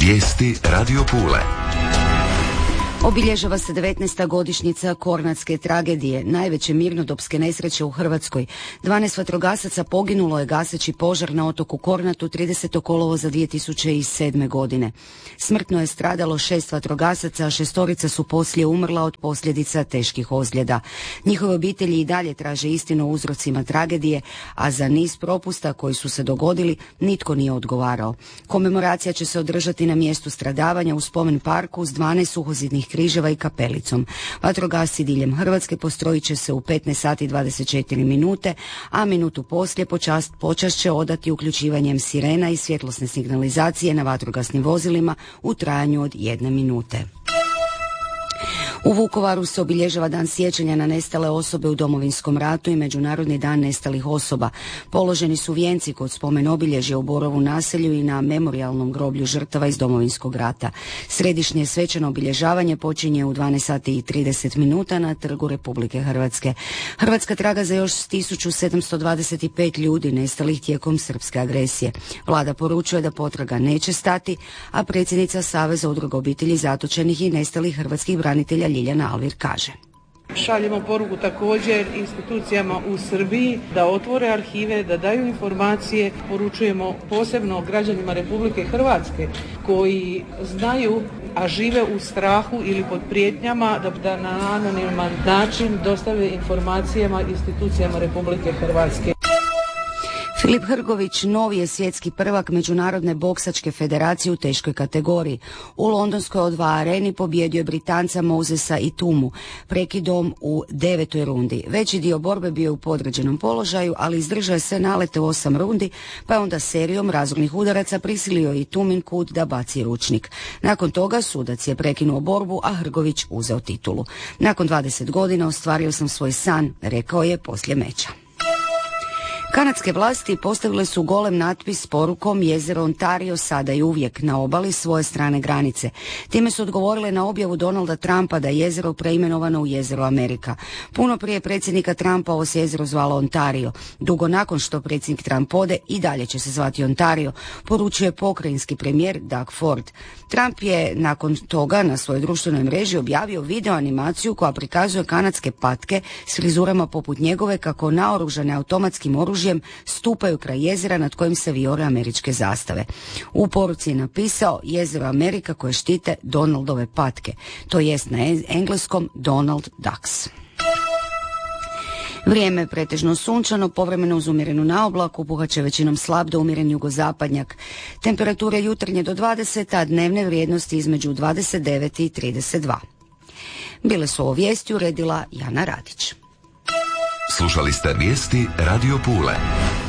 Vijesti Radio Pule. Obilježava se 19. godišnjica Kornatske tragedije, najveće mirnodopske nesreće u Hrvatskoj. 12 vatrogasaca poginulo je gaseći požar na otoku Kornatu 30. kolovoza 2007. godine. Smrtno je stradalo 6 vatrogasaca, a 6 su poslije umrla od posljedica teških ozljeda. Njihove obitelji i dalje traže istinu o uzrocima tragedije, a za niz propusta koji su se dogodili nitko nije odgovarao. Komemoracija će se održati na mjestu stradavanja u spomen parku s 12 suhozidnih križeva i kapelicom. Vatrogasci diljem Hrvatske postrojit će se u 15 sati 24 minute, a minutu poslije počast će odati uključivanjem sirena i svjetlosne signalizacije na vatrogasnim vozilima u trajanju od 1 minute. U Vukovaru se obilježava dan sjećanja na nestale osobe u Domovinskom ratu i Međunarodni dan nestalih osoba. Položeni su vijenci kod spomen obilježja u Borovu naselju i na memorijalnom groblju žrtava iz Domovinskog rata. Središnje svečano obilježavanje počinje u 12 sati i 30 minuta na Trgu Republike Hrvatske. Hrvatska traga za još 1725 ljudi nestalih tijekom srpske agresije. Vlada poručuje da potraga neće stati, a predsjednica Saveza udruga obitelji zatočenih i nestalih hrvatskih branitelja Ljiljana Alvir kaže: Šaljemo poruku također institucijama u Srbiji da otvore arhive, da daju informacije. Poručujemo posebno građanima Republike Hrvatske koji znaju, a žive u strahu ili pod prijetnjama, da na anoniman način dostave informacijama institucijama Republike Hrvatske. Filip Hrgović novi je svjetski prvak Međunarodne boksačke federacije u teškoj kategoriji. U londonskoj O2 areni pobijedio je Britanca Mosesa Itumu prekidom u 9. rundi. Veći dio borbe bio u podređenom položaju, ali izdržao je sve nalete u 8 rundi, pa je onda serijom razornih udaraca prisilio Itumin kut da baci ručnik. Nakon toga sudac je prekinuo borbu, a Hrgović uzeo titulu. Nakon 20 godina ostvario sam svoj san, rekao je poslije meča. Kanadske vlasti postavile su golem natpis s porukom jezero Ontario sada i uvijek na obali svoje strane granice. Time su odgovorile na objavu Donalda Trumpa da je jezero preimenovano u jezero Amerika. Puno prije predsjednika Trumpa ovo se jezero zvalo Ontario. Dugo nakon što predsjednik Trump ode i dalje će se zvati Ontario, poručuje pokrajinski premijer Doug Ford. Trump je nakon toga na svojoj društvenoj mreži objavio video animaciju koja prikazuje kanadske patke s frizurama poput njegove kako naoružane automatskim oružjem stupaju kraj jezera nad kojim se vijore američke zastave. U poruci je napisao jezero Amerika koje štite Donaldove patke, to jest na engleskom Donald Ducks. Vrijeme je pretežno sunčano, povremeno uz umjerenu naoblaku, puhat većinom slab do umjeren jugozapadnjak. Temperature jutarnje do 20, a dnevne vrijednosti između 29 i 32. Bile su ovo vijesti uredila Jana Radić. Slušali ste vijesti Radio Pule.